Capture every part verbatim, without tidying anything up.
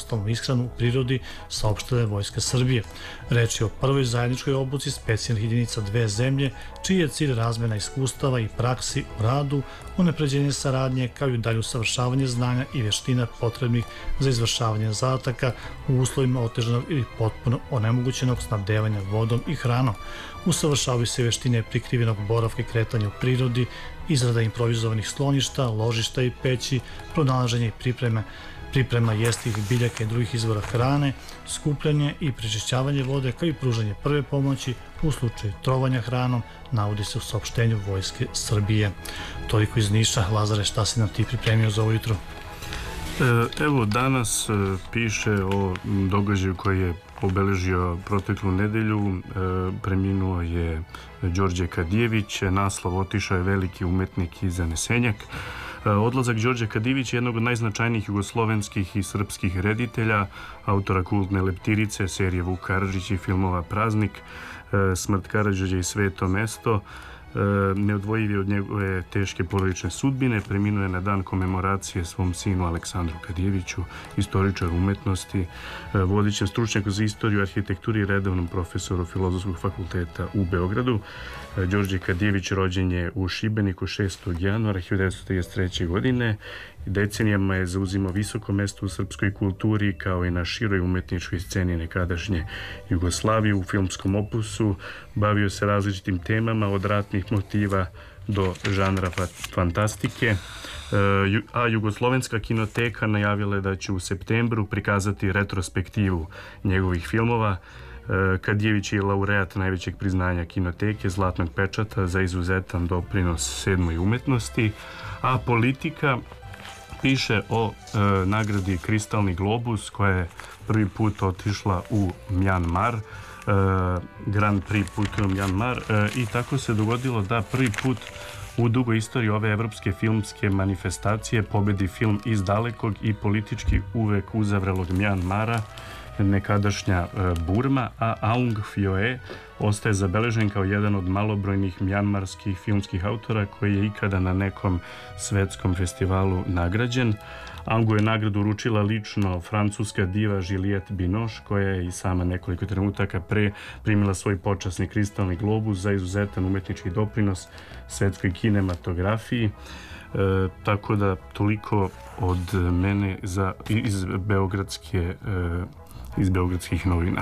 samostalnu ishranu u prirodi, saopštila je Vojska Srbije. Reč je o prvoj zajedničkoj obuci specijalnih jedinica dve zemlje, čiji je cilj razmena iskustava i praksi u radu, unapređenje saradnje, kao i dalje usavršavanje znanja i vještina potrebnih za izvršavanje zadataka u uslovima otežanog ili potpuno onemogućenog snabdevanja vodom i hranom. Usavršavaju se vještine prikrivenog boravka i kretanja u prirodi, izrada improvizovanih skloništa, ložišta i peći, pronalaženje i pripreme priprema jestivih biljaka i drugih izvora hrane, skupljanje i prečišćavanje vode, kao i pružanje prve pomoći u slučaju trovanja hranom, navodi se u saopštenju Vojske Srbije. Toliko iz Niša. Lazare, šta si nam ti pripremio za ovo jutro? Evo, danas piše o događaju koji je obeležio proteklu nedelju. Preminuo je Đorđe Kadijević, naslov otišao je veliki umetnik i zanesenjak. Odlazak Đorđa Kadijevića, jednog od najznačajnijih jugoslovenskih i srpskih reditelja, autora kultne Leptirice, serije Vuk Karadžić i filmova Praznik, Smrt Karađorđa i Sveto mesto, neodvojiv je od njegove teške porodične sudbine. Preminuo je na dan komemoracije svom sinu Aleksandru Kadijeviću, istoričaru umetnosti, vodećem stručnjaku za istoriju, arhitekturi i redovnom profesoru Filozofskog fakulteta u Beogradu. Đorđe Kadijević rođen je u Šibeniku šestog januara hiljadu devetsto trideset treće. godine. Decenijama je zauzimao visoko mesto u srpskoj kulturi, kao i na široj umetničkoj sceni nekadašnje Jugoslavije. U filmskom opusu bavio se različitim temama, od ratnih motiva do žanra fantastike, a Jugoslovenska kinoteka najavila je da će u septembru prikazati retrospektivu njegovih filmova. Kadijević je laureat najvećeg priznanja kinoteke, Zlatnog pečata za izuzetan doprinos sedmoj umetnosti, a Politika piše o e, nagradi Kristalni globus, koja je prvi put otišla u Mjanmar, e, Grand Prix putuje u Mjanmar, e, i tako se dogodilo da prvi put u dugoj istoriji ove evropske filmske manifestacije pobedi film iz dalekog i politički uvek uzavrelog Mjanmara, nekadašnja Burma, a Aung Fioe ostaje zabeležen kao jedan od malobrojnih mjanmarskih filmskih autora koji je ikada na nekom svetskom festivalu nagrađen. Aungu je nagradu uručila lično francuska diva Juliette Binoche, koja je i sama nekoliko trenutaka pre primila svoj počasni kristalni globus za izuzetan umetnički doprinos svetskoj kinematografiji. E, tako da toliko od mene za, iz beogradske e, iz beogradskih novina.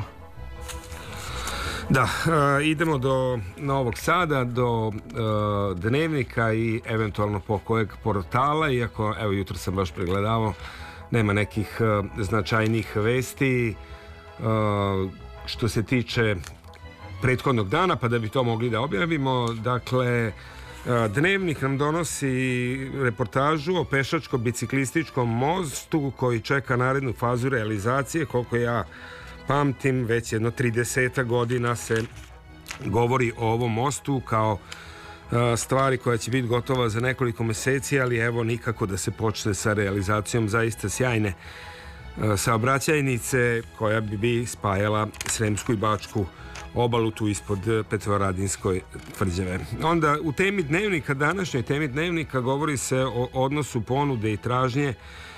Da, uh, idemo do Novog Sada, do uh, Dnevnika i eventualno po kojeg portala, iako, evo, jutro sam baš pregledavao, nema nekih uh, značajnih vesti uh, što se tiče prethodnog dana, pa da bi to mogli da objavimo. Dakle, uh, Dnevnik nam donosi reportažu o pešačko-biciklističkom mostu koji čeka narednu fazu realizacije. Koliko ja pamtim, već jedno trideset godina se govori o ovom mostu kao uh, stvari koja će biti gotova za nekoliko meseci, ali evo nikako da se počne sa realizacijom zaista sjajne uh, saobraćajnice koja bi, bi spajala Sremsku i Bačku obalu tu ispod Petrovaradinskoj tvrđave. Onda u temi Dnevnika, današnjoj temi Dnevnika, govori se o odnosu ponude i tražnje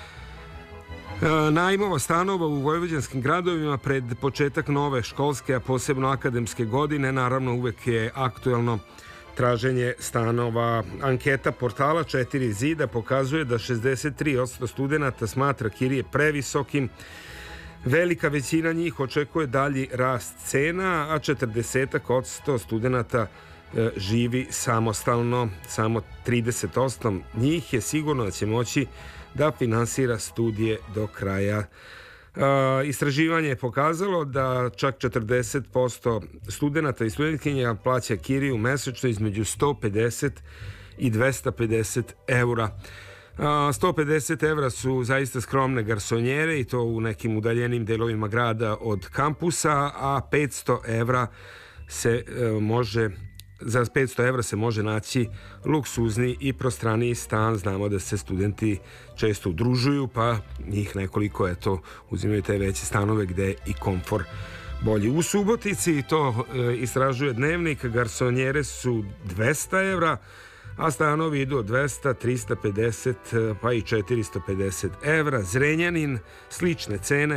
najmova stanova u vojvođanskim gradovima pred početak nove školske, a posebno akademske godine. Naravno, uvek je aktuelno traženje stanova. Anketa portala Četiri zida pokazuje da šezdeset tri posto studenata smatra kirije previsokim. Velika većina njih očekuje dalji rast cena, a četrdeset posto studenata e, živi samostalno. Samo trideset posto njih je sigurno da će moći da finansira studije do kraja. E, istraživanje je pokazalo da čak četrdeset posto studenata i studentkinja plaća kiriju mesečno između sto pedeset i dvesta pedeset eura. sto pedeset evra su zaista skromne garsonjere i to u nekim udaljenim delovima grada od kampusa, a petsto evra se e, može za petsto evra se može naći luksuzni i prostraniji stan. Znamo da se studenti često udružuju, pa njih nekoliko eto uzimaju te veće stanove gde je i komfor bolji. U Subotici, to e, istražuje Dnevnik, garsonjere su dvesta evra, a stanovi idu od dvesta, trista pedeset pa i četiristo pedeset evra. Zrenjanin, slične cene,